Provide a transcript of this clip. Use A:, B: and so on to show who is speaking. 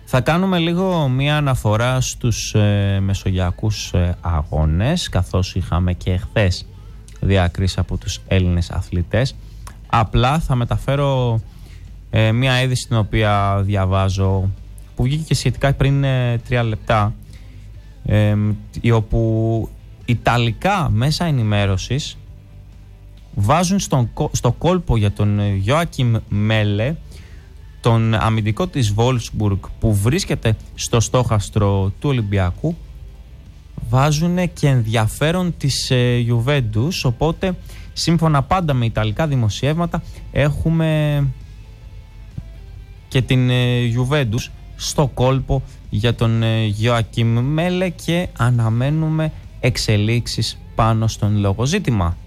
A: Θα κάνουμε λίγο μία αναφορά στους μεσογειακούς αγώνες, καθώς είχαμε και εχθές διακρίσεις από τους Έλληνες αθλητές. Απλά θα μεταφέρω μία είδηση την οποία διαβάζω, που βγήκε και σχετικά πριν 3 λεπτά, όπου ιταλικά μέσα ενημέρωσης βάζουν στο κόλπο για τον Γιόακιμ Μέλε, τον αμυντικό της Βόλσμπουργκ που βρίσκεται στο στόχαστρο του Ολυμπιακού, βάζουν και ενδιαφέρον της Γιουβέντους. Οπότε σύμφωνα πάντα με ιταλικά δημοσιεύματα έχουμε και την Γιουβέντους στο κόλπο για τον Γιόακιμ Μέλε και αναμένουμε εξελίξεις πάνω στον λόγο ζήτημα.